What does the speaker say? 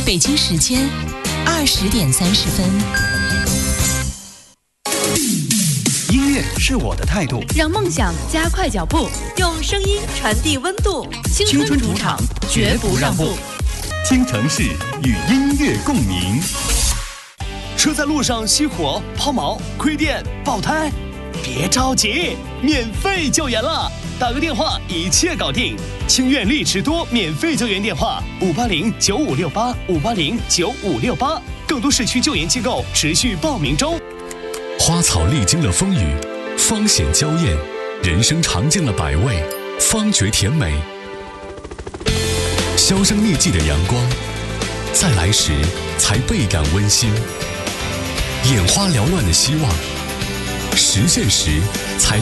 北京时间20:30。 音乐是我的态度， 让梦想加快脚步，用声音传递温度。青春主场，绝不让步。 听城市与音乐共鸣。 车在路上熄火、抛锚、亏电、爆胎，别着急，免费救援了！打个电话，一切搞定。清苑力驰多免费救援电话：580-9568，580-9568。更多市区救援机构持续报名中。 花草历经了风雨，芳显娇艳；人生尝尽了百味，方觉甜美。销声匿迹的阳光，在来时才倍感温馨。眼花缭乱的希望，实现时才